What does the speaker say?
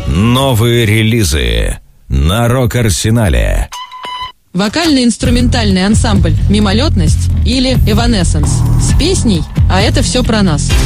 Новые релизы на Рок-Арсенале. Вокально-инструментальный ансамбль «Мимолетность» или «Эванессенс» с песней «А это все про нас».